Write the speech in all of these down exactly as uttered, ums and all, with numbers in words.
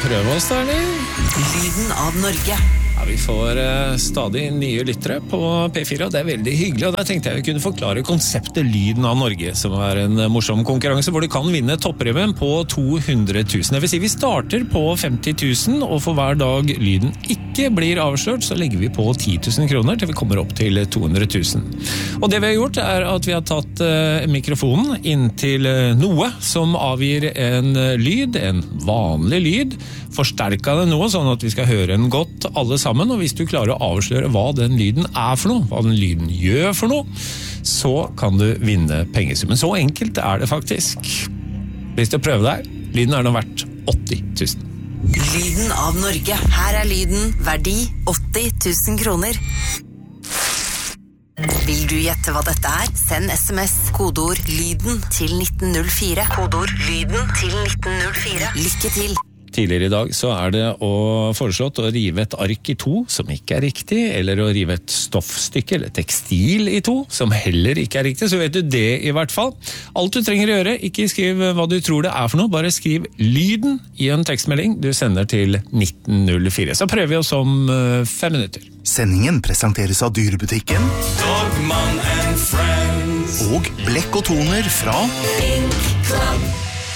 prøve oss da, eller? Lyden av Norge. Ja, vi får uh, stadig nye lyttere på P fire, og det er veldig hyggelig. Og da tenkte jeg vi kunne forklare konseptet Lyden av Norge, som er en uh, morsom konkurranse hvor du kan vinne toppremien på to hundre tusen. Det vil si vi starter på femti tusen, og for hver dag lyden ikke blir avslørt, så legger vi på ti tusen kroner til vi kommer opp til to hundre tusen. Og det vi har gjort er at vi har tatt uh, mikrofonen inn til uh, noe som avgir en uh, lyd, en vanlig lyd, forsterket det noe, sånn at vi skal høre den godt alle sammen, og hvis du klarer å avsløre hva den lyden er for noe, hva den lyden gjør for noe, så kan du vinne pengesummen. Så enkelt er det faktisk. Hvis du prøver deg, lyden er nå verdt åtti tusen. Lyden av Norge. Her er lyden, verdi åtti tusen kroner. Vil du gjette hva dette er? Send sms, kodeord lyden til nitten null fire. Kodeord lyden til nitten null fire. Lykke til! Tidligere i dag så er det å foreslått å rive et ark i to, som ikke er riktig, eller å rive et stoffstykke eller tekstil i to, som heller ikke er riktig, så vet du det i hvert fall. Alt du trenger å gjøre, ikke skriv hva du tror det er for noe, bare skriv lyden i en tekstmelding du sender til nitten null fire. Så prøver vi oss om fem minutter. Sendingen presenteres av Dyrebutikken Dogman and Friends og Blekk og Toner fra Ink Club.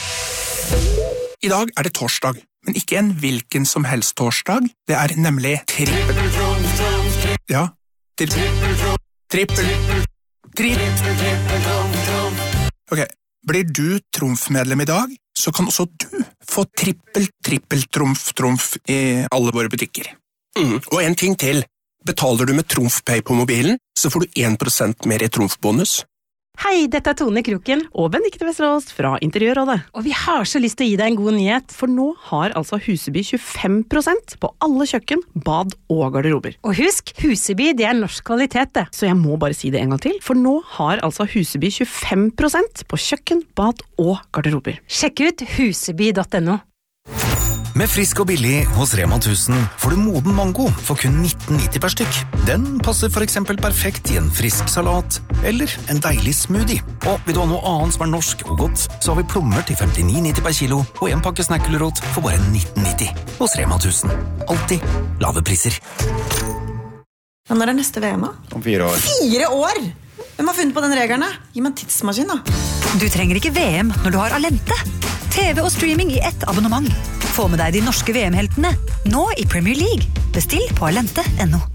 I dag er det torsdag, men ikke en hvilken som helst torsdag. Det er nemlig trippel. Ja, trippel. Trippel. Trippel. Ok, blir du trumfmedlem i dag, så kan også du få trippel, trippel, trumf, trumf i alle våre butikker. Mm. Og en ting til. Betaler du med TrumfPay på mobilen, så får du en prosent mer i trumfbonus. Hei, dette er Tone Kroken og Benedikte Vesterås fra Interiørrådet. Og vi har så lyst til å gi deg en god nyhet, for nå har altså Huseby tjuefem prosent på alle kjøkken, bad og garderober. Og husk, Huseby det er norsk kvalitet det, så jeg må bare si det en gang til, for nå har altså Huseby tjuefem prosent på kjøkken, bad og garderober. Sjekk ut huseby punktum no. Med frisk og billig hos Rema tusen får du moden mango for kun nitten nitti per stykk. Den passer for eksempel perfekt i en frisk salat eller en deilig smoothie. Og vil du ha noe annet som er norsk og godt, så har vi plommer til femtini nitti per kilo og en pakke snackelrot for bare nitten nitti hos Rema tusen. Alltid lave priser. Når er det neste V M da? Om fire år. Fire år? Hvem har funnet på den regelen da? Gi meg en tidsmaskin da. Du trenger ikke V M når du har Alente. T V og streaming i ett abonnement. Få med deg de norske V M-heltene, nå i Premier League. Bestill på alente punktum no.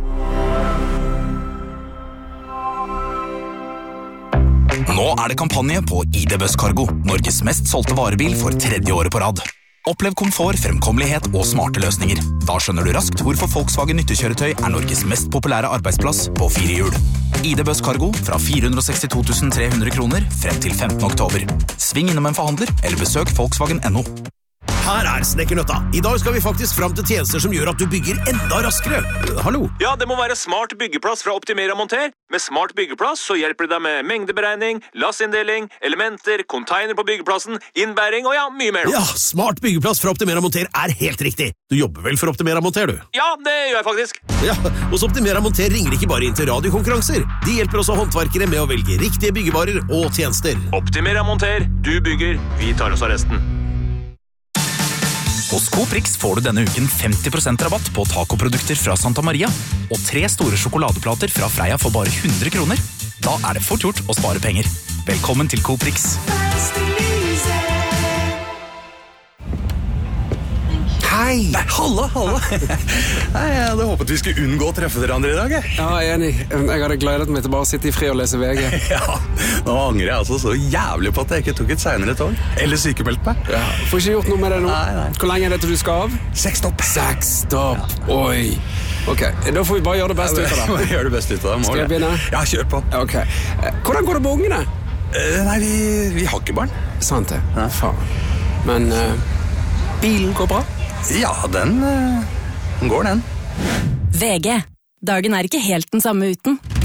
Nå er det kampanje på I D Buss Cargo, Norges mest solgte varebil for tredje året på rad. Opplev komfort, fremkommelighet og smarte løsninger. Da skjønner du raskt hvorfor Volkswagen nyttekjøretøy er Norges mest populære arbeidsplass på fire hjul. I D Buss Cargo fra fire hundre og sekstito tusen tre hundre kroner frem til femtende oktober. Sving innom en forhandler eller besøk Volkswagen punktum no. Her er Snekkernøtta. I dag skal vi faktisk fram til tjenester som gjør at du bygger enda raskere. Hallo? Ja, det må være Smart byggeplass fra Optimera Monter. Med Smart byggeplass så hjelper det deg med mengdeberegning, lassinndeling, elementer, container på byggeplassen, innbæring og ja, mye mer. Ja, Smart byggeplass fra Optimera Monter er helt riktig. Du jobber vel for Optimera Monter, du? Ja, det gjør jeg faktisk. Ja, hos Optimera Monter ringer ikke bare inn til radiokonkurranser. De hjelper også håndverkere med å velge riktige byggevarer og tjenester. Optimera Monter, du bygger, vi tar oss av resten. Hos Coprix får du denne uken femti prosent rabatt på tacoprodukter fra Santa Maria og tre store sjokoladeplater fra Freia for bare hundre kroner. Da er det fort gjort å spare penger. Velkommen til Coprix. Hei! Nei, halla, halla! Nei, jeg hadde håpet vi skulle unngå å treffe hverandre i dag, jeg. Ja, jeg er enig. Jeg hadde gledet meg til bare å sitte i fri og lese V G. Ja, nå angrer jeg altså så jævlig på at jeg ikke tok et senere tog. Eller sykemeldt meg. Ja, får ikke gjort noe med det nå. Nei, nei. Hvor lenge er det til du skal av? Seks stopp. Seks stopp. Ja. Oi. Ok, da får vi bare gjøre det beste ut av det. Ja, vi gjør det beste ut av det. Skal jeg begynne? Ja, kjør på. Ok. Hvordan går det med ungene? Uh, nei, vi, vi har ikke barn. Sant det. Ja. Faen. Men uh, bilen går bra? Ja, den, den går den. V G. Dagen er ikke helt den samme uten.